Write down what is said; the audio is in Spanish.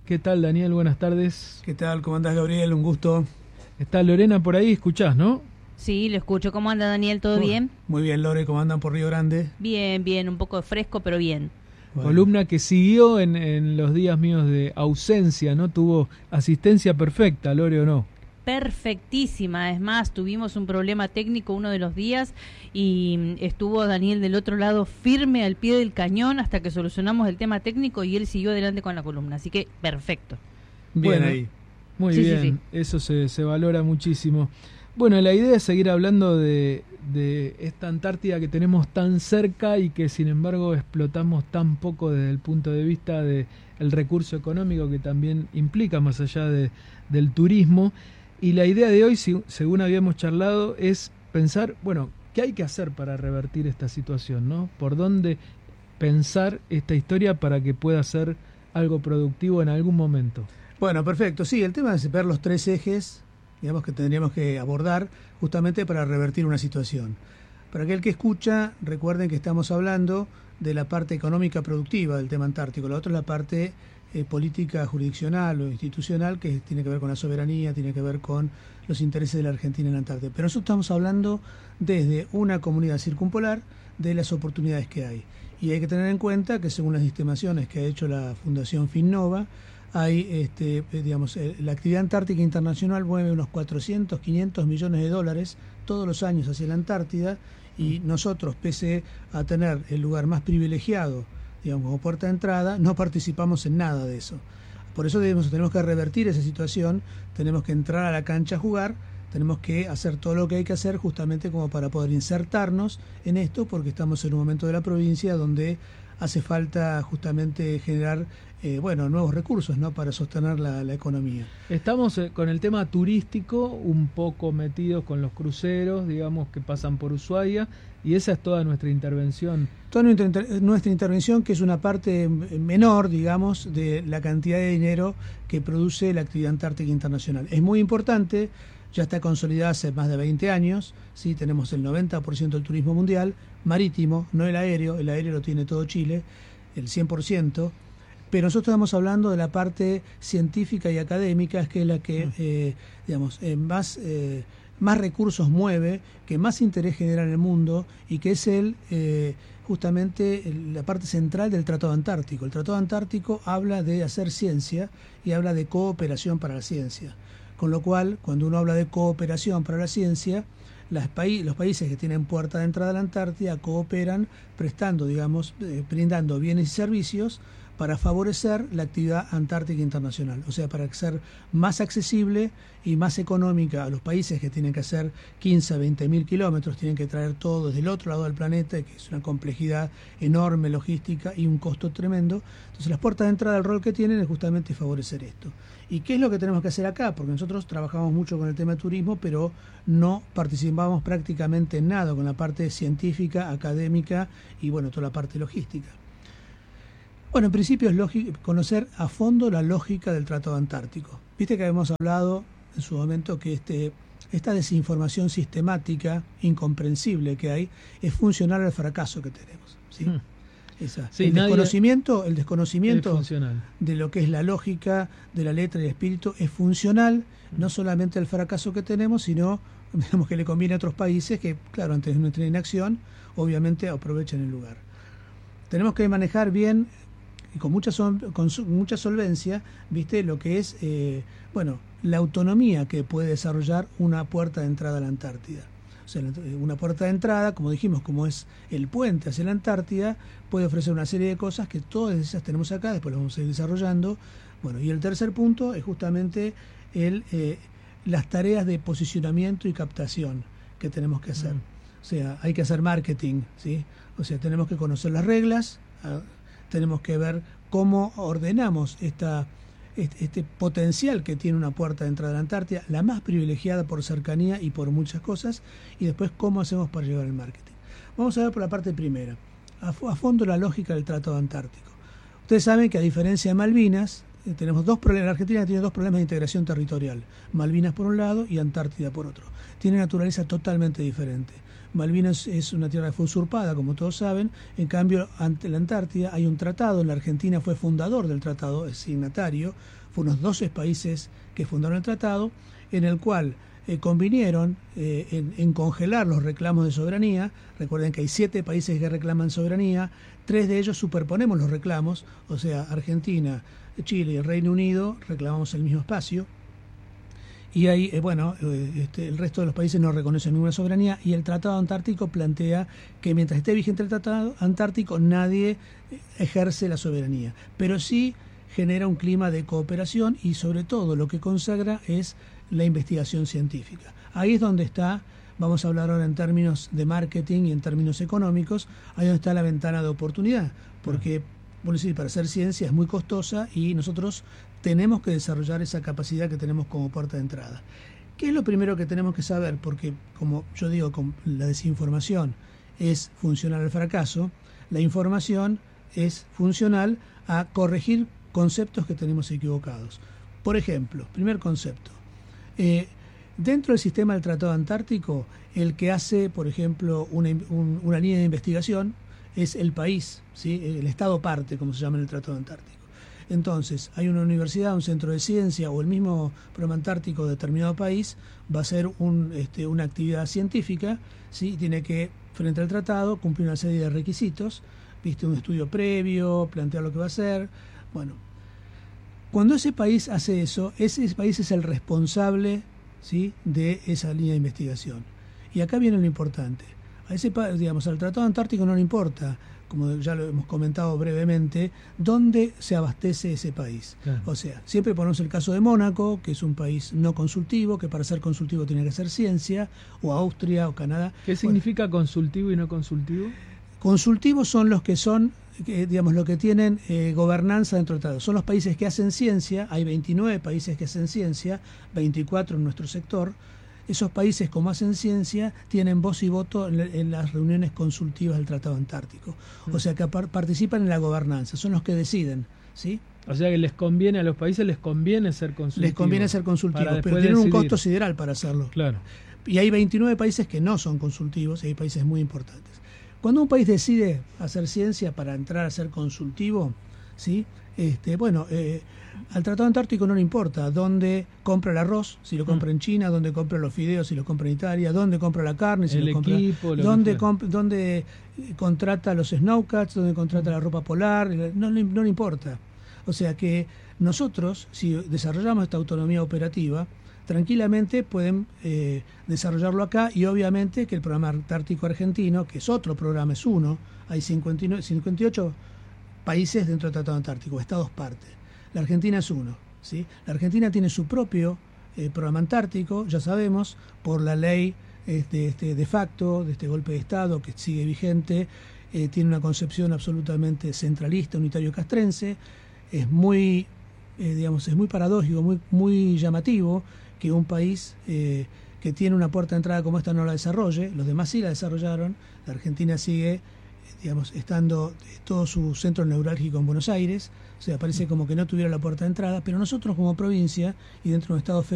¿Qué tal, Daniel? Buenas tardes. ¿Qué tal? ¿Cómo andás, Gabriel? Un gusto. Está Lorena por ahí, escuchás, ¿no? Sí, lo escucho. ¿Cómo anda, Daniel? ¿Todo bien? Muy bien, Lore. ¿Cómo andan por Río Grande? Bien, bien. Un poco fresco, pero bien. Bueno. Columna que siguió en los días míos de ausencia, ¿no? Tuvo asistencia perfecta, Lore, ¿o no? Perfectísima. Es más, tuvimos un problema técnico uno de los días y estuvo Daniel del otro lado firme al pie del cañón hasta que solucionamos el tema técnico y él siguió adelante con la columna. Así que perfecto. Bien, bueno, ahí. Muy sí, bien, sí. Eso se valora muchísimo. Bueno, la idea es seguir hablando de esta Antártida que tenemos tan cerca y que sin embargo explotamos tan poco desde el punto de vista del recurso económico que también implica más allá del turismo. Y la idea de hoy, según habíamos charlado, es pensar, bueno, ¿qué hay que hacer para revertir esta situación, ¿no? ¿Por dónde pensar esta historia para que pueda ser algo productivo en algún momento? Bueno, perfecto. Sí, el tema es ver los tres ejes, digamos, que tendríamos que abordar justamente para revertir una situación. Para aquel que escucha, recuerden que estamos hablando de la parte económica productiva del tema antártico. La otra es la parte política jurisdiccional o institucional, que tiene que ver con la soberanía, tiene que ver con los intereses de la Argentina en la Antártida. Pero nosotros estamos hablando desde una comunidad circumpolar de las oportunidades que hay. Y hay que tener en cuenta que según las estimaciones que ha hecho la Fundación Finnova, hay, la actividad antártica internacional mueve unos 400, 500 millones de dólares todos los años hacia la Antártida, y nosotros, pese a tener el lugar más privilegiado, digamos, como puerta de entrada, no participamos en nada de eso. Por eso tenemos que revertir esa situación, tenemos que entrar a la cancha a jugar, tenemos que hacer todo lo que hay que hacer justamente como para poder insertarnos en esto, porque estamos en un momento de la provincia donde hace falta justamente generar nuevos recursos, ¿no?, para sostener la economía. Estamos con el tema turístico un poco metidos con los cruceros, digamos, que pasan por Ushuaia, y esa es toda nuestra intervención. Toda nuestra intervención, que es una parte menor, digamos, de la cantidad de dinero que produce la actividad antártica internacional. Es muy importante, ya está consolidada hace más de 20 años, ¿sí? Tenemos el 90% del turismo mundial, marítimo, no el aéreo lo tiene todo Chile, el 100%, pero nosotros estamos hablando de la parte científica y académica, que es la que, más recursos mueve, que más interés genera en el mundo, y que es justamente la parte central del Tratado Antártico. El Tratado Antártico habla de hacer ciencia y habla de cooperación para la ciencia. Con lo cual, cuando uno habla de cooperación para la ciencia, los países que tienen puerta de entrada a la Antártida cooperan brindando bienes y servicios para favorecer la actividad antártica internacional, o sea, para ser más accesible y más económica a los países que tienen que hacer 15 a 20 mil kilómetros, tienen que traer todo desde el otro lado del planeta, que es una complejidad enorme logística y un costo tremendo. Entonces las puertas de entrada, el rol que tienen es justamente favorecer esto. ¿Y qué es lo que tenemos que hacer acá? Porque nosotros trabajamos mucho con el tema de turismo, pero no participamos prácticamente en nada con la parte científica, académica y toda la parte logística. Bueno, en principio es conocer a fondo la lógica del Tratado Antártico. Viste que habíamos hablado en su momento que esta desinformación sistemática, incomprensible que hay, es funcional al fracaso que tenemos, ¿sí? El desconocimiento de lo que es la lógica de la letra y el espíritu es funcional no solamente al fracaso que tenemos, sino que le conviene a otros países que, claro, ante nuestra inacción, obviamente aprovechan el lugar. Tenemos que manejar bien y con mucha solvencia, ¿viste?, lo que es la autonomía que puede desarrollar una puerta de entrada a la Antártida. O sea, una puerta de entrada, como dijimos, como es el puente hacia la Antártida, puede ofrecer una serie de cosas que todas esas tenemos acá, después las vamos a ir desarrollando. Bueno, y el tercer punto es justamente las tareas de posicionamiento y captación que tenemos que hacer. O sea, hay que hacer marketing, ¿sí? O sea, tenemos que conocer las reglas, tenemos que ver cómo ordenamos este potencial que tiene una puerta de entrada a la Antártida, la más privilegiada por cercanía y por muchas cosas, y después cómo hacemos para llevar el marketing. Vamos a ver por la parte primera, a fondo la lógica del Tratado Antártico. Ustedes saben que a diferencia de Malvinas, tenemos dos problemas. La Argentina tiene dos problemas de integración territorial, Malvinas por un lado y Antártida por otro. Tiene naturaleza totalmente diferente. Malvinas es una tierra que fue usurpada, como todos saben. En cambio, ante la Antártida hay un tratado. La Argentina fue fundador del tratado, es signatario. Fue unos 12 países que fundaron el tratado, en el cual convinieron en congelar los reclamos de soberanía. Recuerden que hay 7 países que reclaman soberanía, 3 de ellos superponemos los reclamos, o sea, Argentina, Chile y el Reino Unido reclamamos el mismo espacio. Y ahí, el resto de los países no reconocen ninguna soberanía, y el Tratado Antártico plantea que mientras esté vigente el Tratado Antártico nadie ejerce la soberanía, pero sí genera un clima de cooperación, y sobre todo lo que consagra es la investigación científica. Ahí es donde está, vamos a hablar ahora en términos de marketing y en términos económicos, ahí donde está la ventana de oportunidad, porque para hacer ciencia es muy costosa y nosotros tenemos que desarrollar esa capacidad que tenemos como puerta de entrada. ¿Qué es lo primero que tenemos que saber? Porque, como yo digo, con la desinformación es funcional al fracaso, la información es funcional a corregir conceptos que tenemos equivocados. Por ejemplo, primer concepto, dentro del sistema del Tratado Antártico, el que hace, por ejemplo, una línea de investigación es el país, ¿sí? El Estado parte, como se llama en el Tratado Antártico. Entonces, hay una universidad, un centro de ciencia o el mismo programa antártico de determinado país va a hacer una actividad científica, ¿sí? Tiene que, frente al tratado, cumplir una serie de requisitos, un estudio previo, plantear lo que va a hacer. Bueno, cuando ese país hace eso, ese país es el responsable, ¿sí?, de esa línea de investigación. Y acá viene lo importante. Al Tratado Antártico no le importa, como ya lo hemos comentado brevemente, dónde se abastece ese país. Claro. O sea, siempre ponemos el caso de Mónaco, que es un país no consultivo, que para ser consultivo tiene que hacer ciencia, o Austria o Canadá. ¿Qué significa consultivo y no consultivo? Consultivos son los que son, lo que tienen gobernanza dentro del tratado. Son los países que hacen ciencia, hay 29 países que hacen ciencia, 24 en nuestro sector. Esos países, como hacen ciencia, tienen voz y voto en las reuniones consultivas del Tratado Antártico. O sea, que participan en la gobernanza, son los que deciden, ¿sí? O sea, que a los países les conviene ser consultivos. Les conviene ser consultivos, pero tienen un costo sideral para hacerlo. Claro. Y hay 29 países que no son consultivos, y hay países muy importantes. Cuando un país decide hacer ciencia para entrar a ser consultivo, ¿sí? Al Tratado Antártico no le importa dónde compra el arroz, si lo compra en China, dónde compra los fideos, si los compra en Italia, dónde compra la carne, si lo compra, dónde contrata los snowcats, dónde contrata la ropa polar, no le importa. O sea que nosotros, si desarrollamos esta autonomía operativa, tranquilamente pueden desarrollarlo acá, y obviamente que el programa Antártico Argentino, que es otro programa, es uno, hay 58 países dentro del Tratado Antártico, estados parte. La Argentina es uno, ¿sí? La Argentina tiene su propio programa antártico, ya sabemos, por la ley de facto, de este golpe de Estado que sigue vigente, tiene una concepción absolutamente centralista, unitario castrense. Es muy paradójico, muy llamativo que un país que tiene una puerta de entrada como esta no la desarrolle. Los demás sí la desarrollaron. La Argentina sigue estando todo su centro neurálgico en Buenos Aires, o sea, parece como que no tuviera la puerta de entrada, pero nosotros como provincia y dentro de un Estado federal